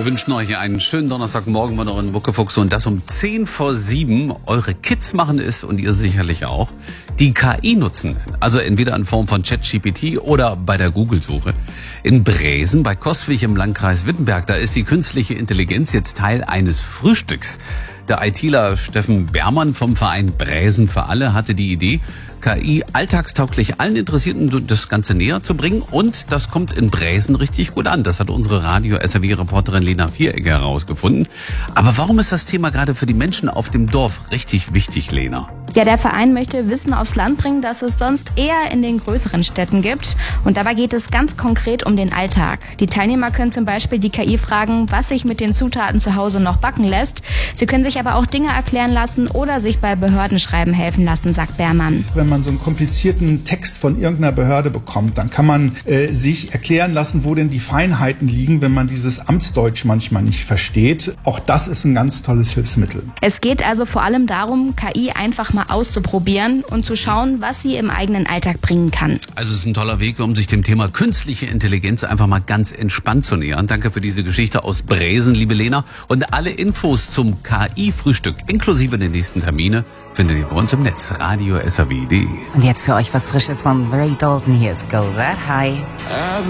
Wir wünschen euch einen schönen Donnerstagmorgen bei euren Muckefuchs und das um 6:50. Eure Kids machen es und ihr sicherlich auch. Die KI nutzen, also entweder in Form von ChatGPT oder bei der Google-Suche. In Bresen bei Coswig im Landkreis Wittenberg, da ist die künstliche Intelligenz jetzt Teil eines Frühstücks. Der ITler Steffen Bermann vom Verein Bräsen für alle hatte die Idee, KI alltagstauglich allen Interessierten das Ganze näher zu bringen. Und das kommt in Bräsen richtig gut an. Das hat unsere Radio-SRW-Reporterin Lena Vieregger herausgefunden. Aber warum ist das Thema gerade für die Menschen auf dem Dorf richtig wichtig, Lena? Ja, der Verein möchte Wissen aufs Land bringen, das es sonst eher in den größeren Städten gibt. Und dabei geht es ganz konkret um den Alltag. Die Teilnehmer können zum Beispiel die KI fragen, was sich mit den Zutaten zu Hause noch backen lässt. Sie können sich aber auch Dinge erklären lassen oder sich bei Behördenschreiben helfen lassen, sagt Bermann. Wenn man so einen komplizierten Text von irgendeiner Behörde bekommt, dann kann man sich erklären lassen, wo denn die Feinheiten liegen, wenn man dieses Amtsdeutsch manchmal nicht versteht. Auch das ist ein ganz tolles Hilfsmittel. Es geht also vor allem darum, KI einfach mal auszuprobieren und zu schauen, was sie im eigenen Alltag bringen kann. Also es ist ein toller Weg, um sich dem Thema künstliche Intelligenz einfach mal ganz entspannt zu nähern. Danke für diese Geschichte aus Bräsen, liebe Lena. Und alle Infos zum KI-Frühstück inklusive der nächsten Termine findet ihr bei uns im Netz, radio.srw.de. Und jetzt für euch was Frisches von Ray Dalton. Hier ist Go That High.